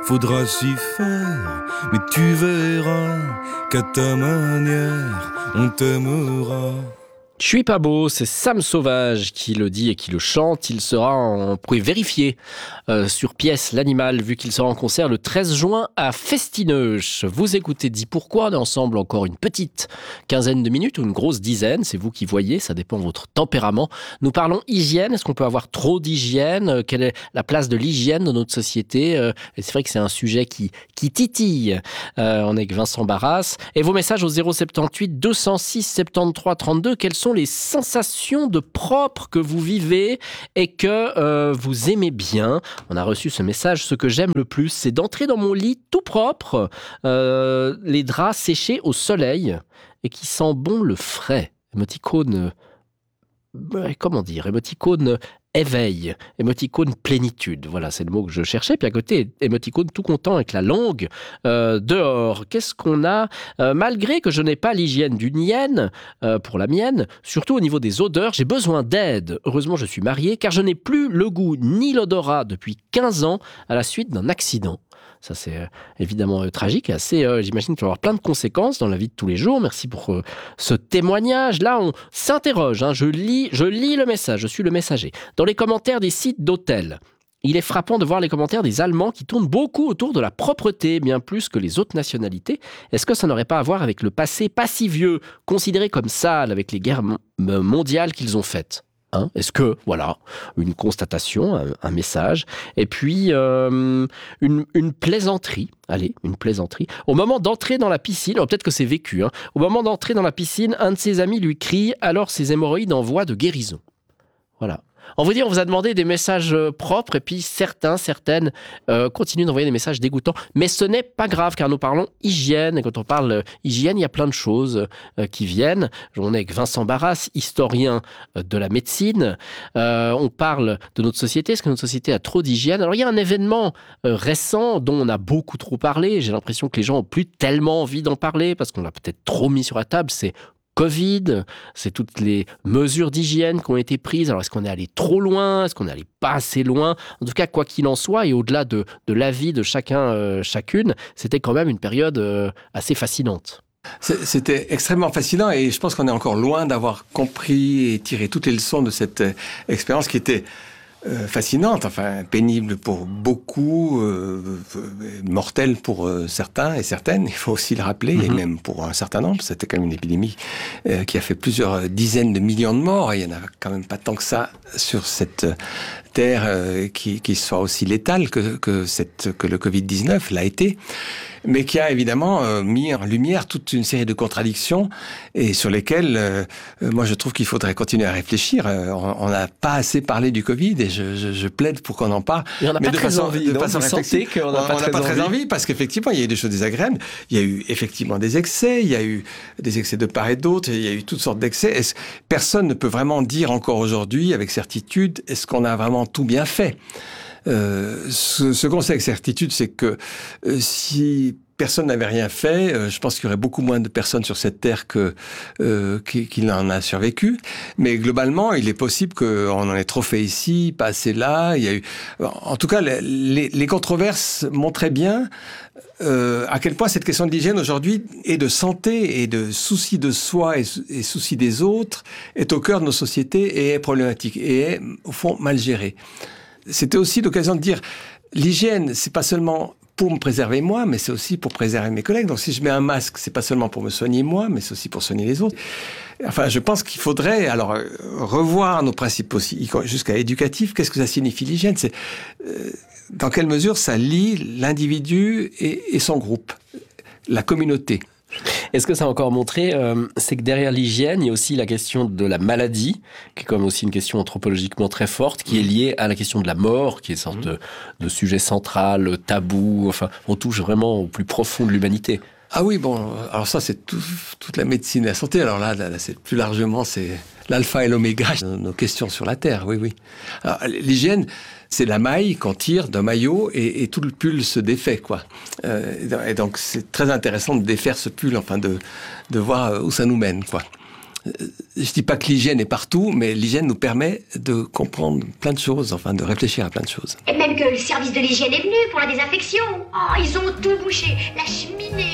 faudra s'y faire, mais tu verras qu'à ta manière, on t'aimera. Je suis pas beau, c'est Sam Sauvage qui le dit et qui le chante. Il sera, vous pouvez vérifier sur Pièce l'animal, vu qu'il sera en concert le 13 juin à Festineuch. Vous écoutez Dis Pourquoi, on est ensemble encore une petite quinzaine de minutes ou une grosse dizaine, c'est vous qui voyez, ça dépend de votre tempérament. Nous parlons hygiène, est-ce qu'on peut avoir trop d'hygiène ? Quelle est la place de l'hygiène dans notre société ? Et c'est vrai que c'est un sujet qui titille. On est avec Vincent Barras. Et vos messages au 078 206 73 32, quels sont les sensations de propre que vous vivez et que vous aimez bien. On a reçu ce message. Ce que j'aime le plus, c'est d'entrer dans mon lit tout propre, les draps séchés au soleil et qui sent bon le frais. Émoticône, émoticône éveil, émoticône plénitude. Voilà, c'est le mot que je cherchais. Puis à côté, émoticône tout content avec la langue dehors. Qu'est-ce qu'on a malgré que je n'ai pas l'hygiène d'une hyène pour la mienne, surtout au niveau des odeurs, j'ai besoin d'aide. Heureusement, je suis marié car je n'ai plus le goût ni l'odorat depuis 15 ans à la suite d'un accident. Ça, c'est évidemment tragique et assez, j'imagine qu'il va y avoir plein de conséquences dans la vie de tous les jours. Merci pour ce témoignage. Là, on s'interroge. Je lis le message, je suis le messager. Dans les commentaires des sites d'hôtels, il est frappant de voir les commentaires des Allemands qui tournent beaucoup autour de la propreté, bien plus que les autres nationalités. Est-ce que ça n'aurait pas à voir avec le passé pas si vieux, considéré comme sale avec les guerres mondiales qu'ils ont faites ? Est-ce que, voilà, une constatation, un message, et puis une plaisanterie, une plaisanterie. Au moment d'entrer dans la piscine, peut-être que c'est vécu, au moment d'entrer dans la piscine, un de ses amis lui crie « Alors ses hémorroïdes en voie de guérison ». Voilà. On vous a demandé des messages propres et puis certaines continuent d'envoyer des messages dégoûtants. Mais ce n'est pas grave car nous parlons hygiène. Et quand on parle hygiène, il y a plein de choses qui viennent. On est avec Vincent Barras, historien de la médecine. On parle de notre société. Est-ce que notre société a trop d'hygiène ? Alors il y a un événement récent dont on a beaucoup trop parlé. J'ai l'impression que les gens n'ont plus tellement envie d'en parler parce qu'on l'a peut-être trop mis sur la table. C'est Covid, c'est toutes les mesures d'hygiène qui ont été prises. Alors, est-ce qu'on est allé trop loin ? Est-ce qu'on est allé pas assez loin ? En tout cas, quoi qu'il en soit, et au-delà de l'avis de chacun, chacune, c'était quand même une période assez fascinante. C'était extrêmement fascinant et je pense qu'on est encore loin d'avoir compris et tiré toutes les leçons de cette expérience qui était fascinante, enfin pénible pour beaucoup, mortelle pour certains et certaines, il faut aussi le rappeler, et même pour un certain nombre. C'était quand même une épidémie qui a fait plusieurs dizaines de millions de morts, et il n'y en a quand même pas tant que ça sur cette terre qui soit aussi létale que le Covid-19 l'a été, mais qui a évidemment mis en lumière toute une série de contradictions et sur lesquelles moi je trouve qu'il faudrait continuer à réfléchir. On n'a pas assez parlé du Covid et je plaide pour qu'on en parle. Et on n'a pas très envie. De façon réflexive. On n'a pas très envie parce qu'effectivement il y a eu des choses désagréables. Il y a eu effectivement des excès. Il y a eu des excès de part et d'autre. Il y a eu toutes sortes d'excès. Personne ne peut vraiment dire encore aujourd'hui avec certitude est-ce qu'on a vraiment tout bien fait. Ce qu'on sait avec certitude, c'est que si personne n'avait rien fait, je pense qu'il y aurait beaucoup moins de personnes sur cette terre qu'il en a survécu. Mais globalement, il est possible qu'on en ait trop fait ici, pas assez là. Il y a eu, en tout cas, les controverses montraient bien à quel point cette question de l'hygiène aujourd'hui et de santé et de souci de soi et souci des autres est au cœur de nos sociétés et est problématique et est au fond mal gérée. C'était aussi l'occasion de dire l'hygiène, c'est pas seulement pour me préserver moi, mais c'est aussi pour préserver mes collègues. Donc si je mets un masque, c'est pas seulement pour me soigner moi, mais c'est aussi pour soigner les autres. Enfin, je pense qu'il faudrait alors revoir nos principes aussi, jusqu'à éducatifs. Qu'est-ce que ça signifie l'hygiène ? C'est dans quelle mesure ça lie l'individu et son groupe, la communauté. Et ce que ça a encore montré, c'est que derrière l'hygiène, il y a aussi la question de la maladie, qui est comme aussi une question anthropologiquement très forte, qui est liée à la question de la mort, qui est une sorte de sujet central, tabou. Enfin, on touche vraiment au plus profond de l'humanité. Ah oui, bon, alors ça, c'est toute la médecine et la santé. Alors là, c'est plus largement, c'est l'alpha et l'oméga de nos questions sur la Terre, oui. Alors, l'hygiène, c'est la maille qu'on tire d'un maillot et tout le pull se défait, quoi. Et donc, c'est très intéressant de défaire ce pull, enfin, de voir où ça nous mène, quoi. je dis pas que l'hygiène est partout, mais l'hygiène nous permet de comprendre plein de choses, enfin de réfléchir à plein de choses. Et même que le service de l'hygiène est venu pour la désinfection. Oh, ils ont tout bouché, la cheminée,